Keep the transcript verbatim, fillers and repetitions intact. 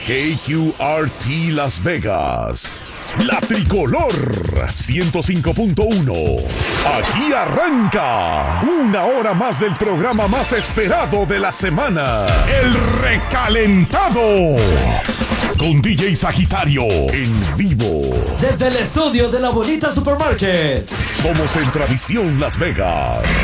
K Q R T Las Vegas, la tricolor ciento cinco punto uno. Aquí arranca una hora más del programa más esperado de la semana, El Recalentado, con D J Sagitario en vivo desde el estudio de la bonita Supermarket. Somos en Tradición Las Vegas.